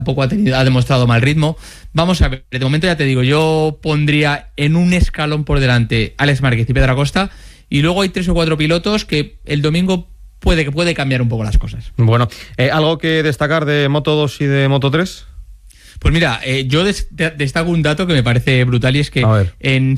tampoco ha demostrado mal ritmo. Vamos a ver, de momento ya te digo, yo pondría en un escalón por delante Alex Márquez y Pedro Acosta, y luego hay 3 o 4 pilotos que el domingo puede cambiar un poco las cosas. Bueno, ¿algo que destacar de Moto2 y de Moto3? Pues mira, yo destaco un dato que me parece brutal, y es que en